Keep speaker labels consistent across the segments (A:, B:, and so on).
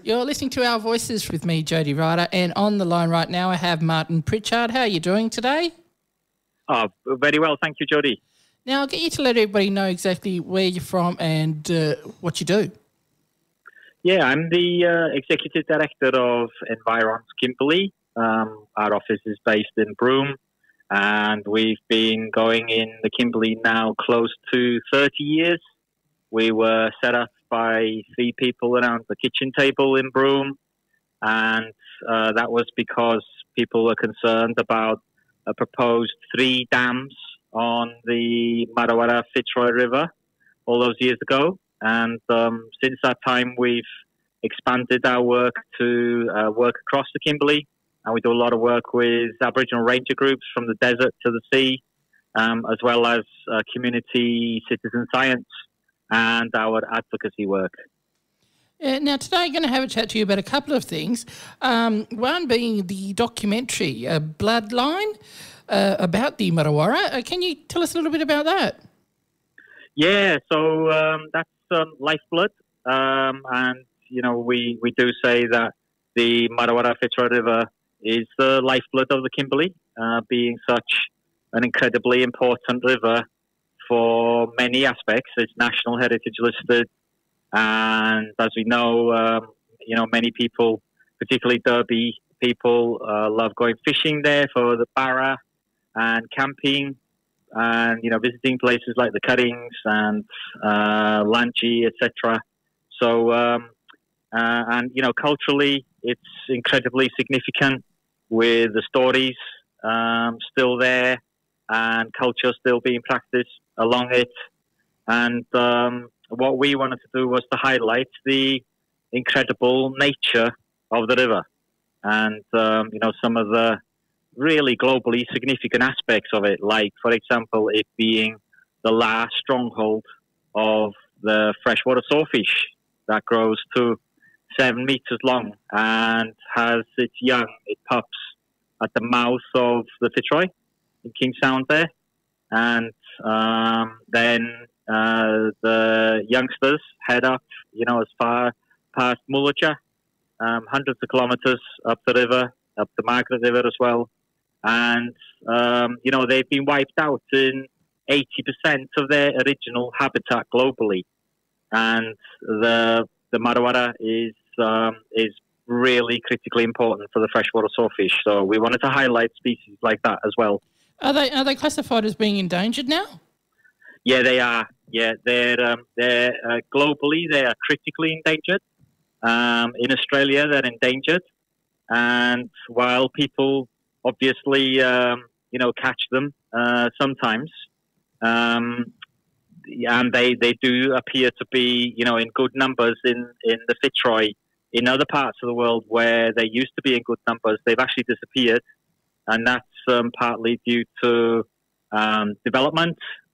A: You're listening to Our Voices with me, Jody Ryder, and on the line right now I have Martin Pritchard. How are you doing today?
B: Oh, very well, thank you, Jody.
A: Now, I'll get you to let everybody know exactly where you're from and what you do.
B: Yeah, I'm the Executive Director of Environs Kimberley. Our office is based in Broome, and we've been going in the Kimberley now close to 30 years. We were set up by 3 people around the kitchen table in Broome, and that was because people were concerned about a proposed 3 dams on the Marawarra Fitzroy River all those years ago. And since that time, we've expanded our work to work across the Kimberley, and we do a lot of work with Aboriginal ranger groups from the desert to the sea, as well as community citizen science and our advocacy work.
A: Now, today I'm going to have a chat to you about a couple of things. One being the documentary, Bloodline, about the Marawarra. Can you tell us a little bit about that?
B: Yeah, so that's Lifeblood. And, you know, we do say that the Marawarra Fitzroy River is the lifeblood of the Kimberley, being such an incredibly important river for many aspects. It's National Heritage listed, and as we know, you know, many people, particularly Derby people, love going fishing there for the barra and camping, and you know, visiting places like the Cuttings and Lanchi, etc. So, and you know, culturally, it's incredibly significant with the stories still there and culture still being practiced along it. And what we wanted to do was to highlight the incredible nature of the river and, you know, some of the really globally significant aspects of it, like, for example, it being the last stronghold of the freshwater sawfish that grows to 7 meters long and has its young, it pups at the mouth of the Fitzroy in King Sound there. And then the youngsters head up, you know, as far past Mullacha, hundreds of kilometers up the river, up the Margaret River as well. And, you know, they've been wiped out in 80% of their original habitat globally. And the Marawarra is really critically important for the freshwater sawfish. So we wanted to highlight species like that as well.
A: Are they classified as being endangered now?
B: Yeah, they are. Yeah, they're globally they are critically endangered. In Australia, they're endangered, and while people obviously you know, catch them sometimes, and they do appear to be, you know, in good numbers in the Fitzroy. In other parts of the world where they used to be in good numbers, they've actually disappeared, and that's partly due to development,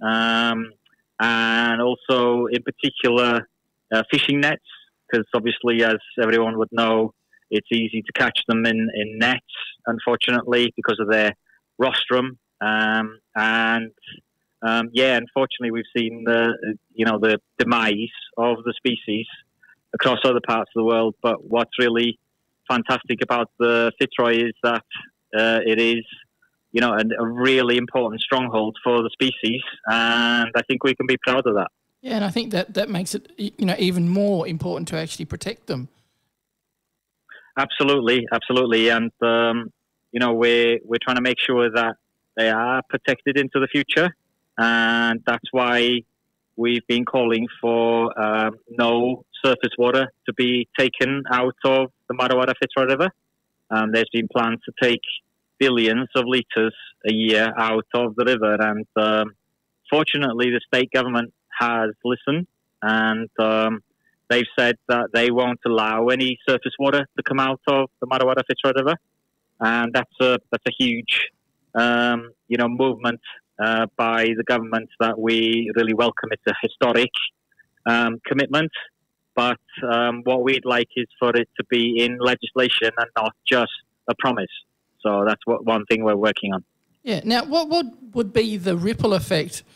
B: and also in particular fishing nets, because obviously, as everyone would know, it's easy to catch them in nets, unfortunately, because of their rostrum. And yeah, unfortunately, we've seen the demise of the species across other parts of the world. But what's really fantastic about the Fitzroy is that it is, you know, a really important stronghold for the species, and I think we can be proud of that.
A: Yeah, and I think that makes it, you know, even more important to actually protect them.
B: Absolutely, absolutely, and you know, we're trying to make sure that they are protected into the future, and that's why we've been calling for no surface water to be taken out of the Marawarra Fitzroy River. There's been plans to take billions of litres a year out of the river, and fortunately the state government has listened, and they've said that they won't allow any surface water to come out of the Marawarra Fitzroy River, and that's a huge you know, movement by the government that we really welcome. It's a historic commitment, but what we'd like is for it to be in legislation and not just a promise. So that's one thing we're working on.
A: Yeah. Now, what would be the ripple effect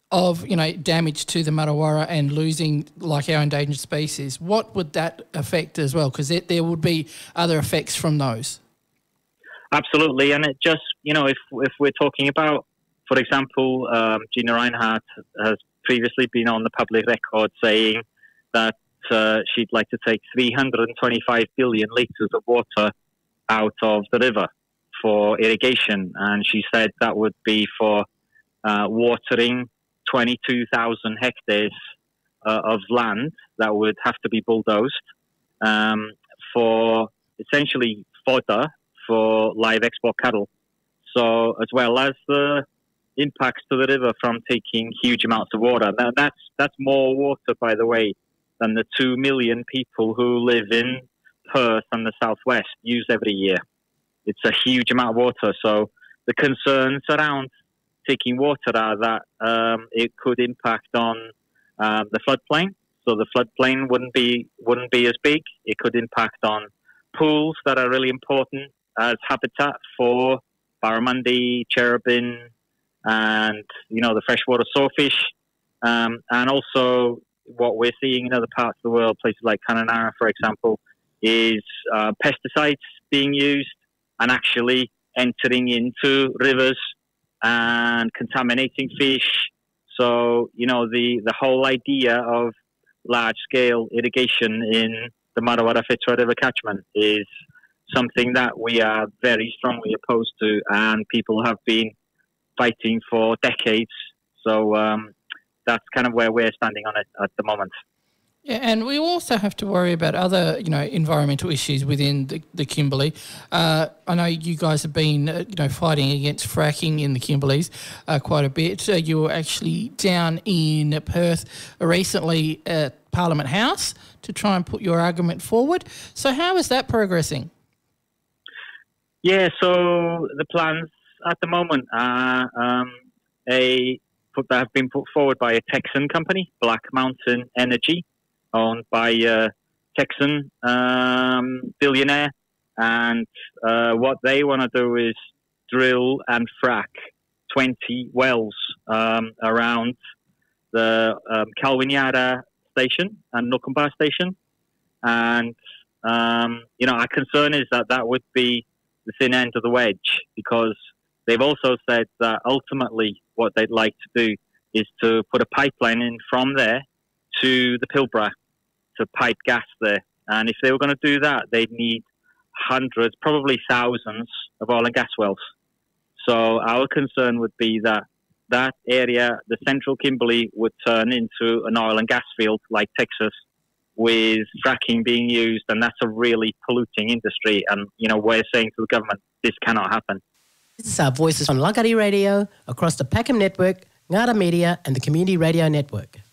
A: of, damage to the Marawarra and losing like our endangered species, what would that affect as well? Because there would be other effects from those.
B: Absolutely, and it just, if we're talking about, for example, Gina Rinehart has previously been on the public record saying that she'd like to take 325 billion litres of water out of the river for irrigation, and she said that would be for watering 22,000 hectares of land that would have to be bulldozed for essentially fodder for live export cattle. So, as well as the impacts to the river from taking huge amounts of water. Now, that's more water, by the way, than the 2 million people who live in Perth and the southwest use every year. It's a huge amount of water. So the concerns around taking water are that it could impact on the floodplain. So the floodplain wouldn't be as big. It could impact on pools that are really important as habitat for barramundi, cherubim, and the freshwater sawfish. And also what we're seeing in other parts of the world, places like Kununurra, for example, is pesticides being used and actually entering into rivers and contaminating fish. So, the whole idea of large-scale irrigation in the Marawarra Fitzroy River catchment is something that we are very strongly opposed to, and people have been fighting for decades. So that's kind of where we're standing on it at the moment.
A: Yeah, and we also have to worry about other, environmental issues within the Kimberley. I know you guys have been, fighting against fracking in the Kimberleys quite a bit. You were actually down in Perth recently at Parliament House to try and put your argument forward. So how is that progressing?
B: Yeah, so the plans at the moment are that have been put forward by a Texan company, Black Mountain Energy, owned by a Texan billionaire. And what they want to do is drill and frack 20 wells around the Kalwinyara station and Nukumba station. And, our concern is that would be the thin end of the wedge, because they've also said that ultimately what they'd like to do is to put a pipeline in from there to the Pilbara to pipe gas there. And if they were going to do that, they'd need hundreds, probably thousands of oil and gas wells. So our concern would be that area, the central Kimberley, would turn into an oil and gas field like Texas, with fracking being used, and that's a really polluting industry. And, we're saying to the government, this cannot happen.
C: This is our voices on Langkawi Radio, across the Peckham Network, Ngara Media and the Community Radio Network.